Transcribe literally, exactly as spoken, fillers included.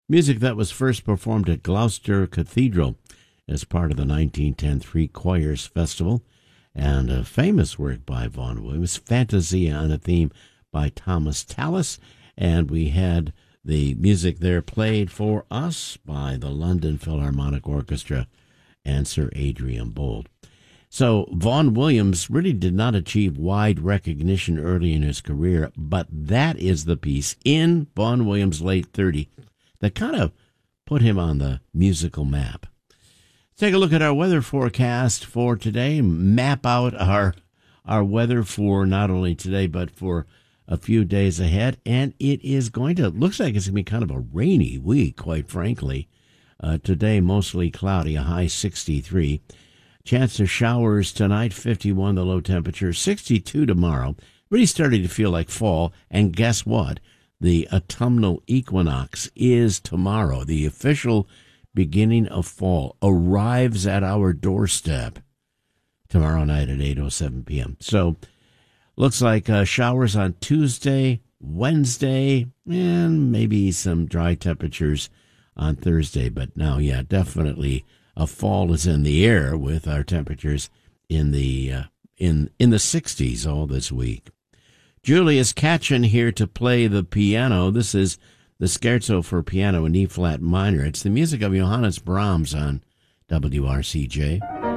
Music that was first performed at Gloucester Cathedral as part of the nineteen ten Three Choirs Festival, and a famous work by Vaughan Williams, Fantasia on a Theme by Thomas Tallis. And we had the music there played for us by the London Philharmonic Orchestra and Sir Adrian Boult. So Vaughan Williams really did not achieve wide recognition early in his career, but that is the piece in Vaughan Williams' late thirties that kind of put him on the musical map. Take a look at our weather forecast for today, map out our our weather for not only today but for a few days ahead, and it is going to, looks like it's going to be kind of a rainy week, quite frankly. Uh, today, mostly cloudy, a high sixty-three. Chance of showers tonight, fifty-one, the low temperature, sixty-two tomorrow. Really starting to feel like fall, and guess what? The autumnal equinox is tomorrow. The official beginning of fall arrives at our doorstep tomorrow night at eight oh seven p.m. So, looks like uh, showers on Tuesday, Wednesday, and maybe some dry temperatures on Thursday. But now, yeah, definitely a fall is in the air with our temperatures in the uh, in in the sixties all this week. Julius Katchen here to play the piano. This is the Scherzo for Piano in E-flat minor. It's the music of Johannes Brahms on W R C J.